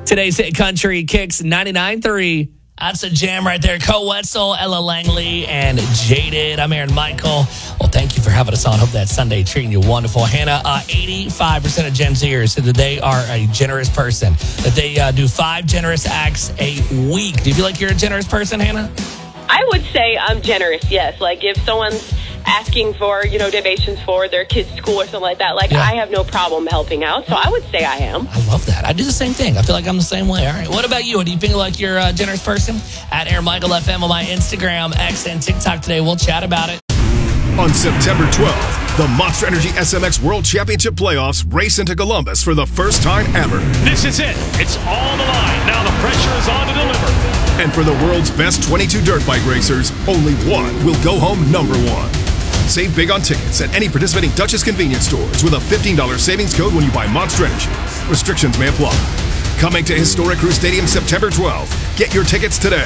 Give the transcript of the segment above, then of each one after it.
Today's hit country kicks 99.3. That's a jam right there. Co Wetzel, Ella Langley, and Jaded. I'm Aaron Michael. Well, thank you for having us on. Hope that Sunday treating you wonderful. Hannah, 85% of Gen Zers said that they are a generous person, that they do 5 generous acts a week. Do you feel like you're a generous person, Hannah? I would say I'm generous, yes. Like if someone's asking for, donations for their kids' school or something like that, I have no problem helping out. So I would say I am. I love that. I do the same thing. I feel like I'm the same way. All right. What about you? Do you feel like you're a generous person? At Aaron Michael FM on my Instagram, X, and TikTok today. We'll chat about it. On September 12th, the Monster Energy SMX World Championship Playoffs race into Columbus for the first time ever. This is it. It's all on the line. Now the pressure is on to deliver. And for the world's best 22 dirt bike racers, only one will go home number one. Save big on tickets at any participating Dutchess convenience stores with a $15 savings code when you buy Monster Energy. Restrictions may apply. Coming to Historic Crew Stadium September 12th. Get your tickets today.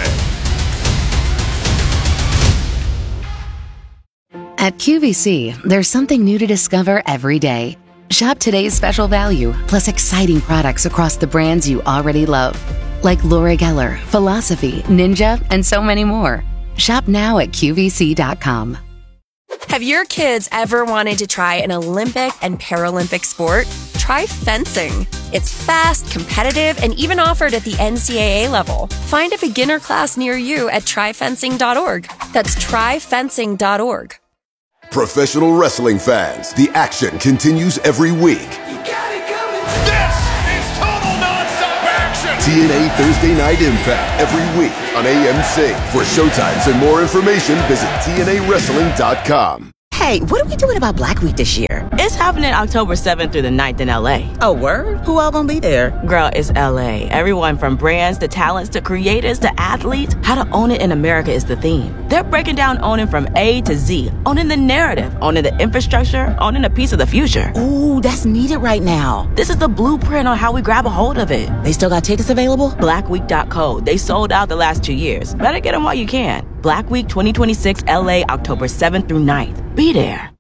At QVC, there's something new to discover every day. Shop today's special value, plus exciting products across the brands you already love. Like Laura Geller, Philosophy, Ninja, and so many more. Shop now at QVC.com. Have your kids ever wanted to try an Olympic and Paralympic sport? Try fencing. It's fast, competitive, and even offered at the NCAA level. Find a beginner class near you at tryfencing.org. That's tryfencing.org. Professional wrestling fans, the action continues every week. This is total nonstop action. TNA Thursday Night Impact every week on AMC. For showtimes and more information, visit TNAWrestling.com. Hey, what are we doing about Black Week this year? It's happening October 7th through the 9th in LA. Oh, word? Who all gonna be there? Girl, it's LA. Everyone from brands to talents to creators to athletes. How to own it in America is the theme. They're breaking down owning from A to Z. Owning the narrative, owning the infrastructure, owning a piece of the future. Ooh, that's needed right now. This is the blueprint on how we grab a hold of it. They still got tickets available? Blackweek.co. They sold out the last 2 years. Better get them while you can. Black Week 2026 LA, October 7th through 9th. Be there.